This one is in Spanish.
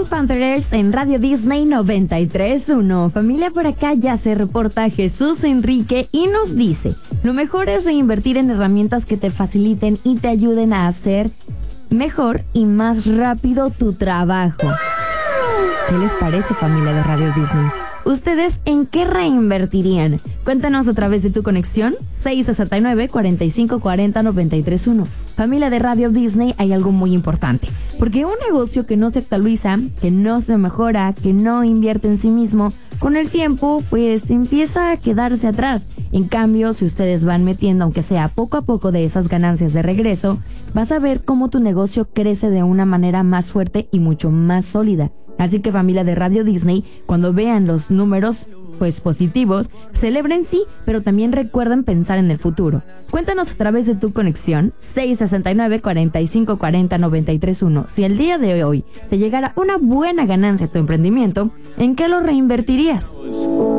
Pink Panthers en Radio Disney 93.1. Familia, por acá ya se reporta Jesús Enrique y nos dice: lo mejor es reinvertir en herramientas que te faciliten y te ayuden a hacer mejor y más rápido tu trabajo. ¿Qué les parece, familia de Radio Disney? ¿Ustedes en qué reinvertirían? Cuéntanos a través de tu conexión 669-4540-931. Familia de Radio Disney, hay algo muy importante, porque un negocio que no se actualiza, que no se mejora, que no invierte en sí mismo, con el tiempo pues empieza a quedarse atrás. En cambio, si ustedes van metiendo, aunque sea poco a poco, de esas ganancias de regreso, vas a ver cómo tu negocio crece de una manera más fuerte y mucho más sólida. Así que, familia de Radio Disney, cuando vean los números pues positivos, celebren sí, pero también recuerden pensar en el futuro. Cuéntanos a través de tu conexión 669-4540-931. Si el día de hoy te llegara una buena ganancia a tu emprendimiento, ¿en qué lo reinvertirías?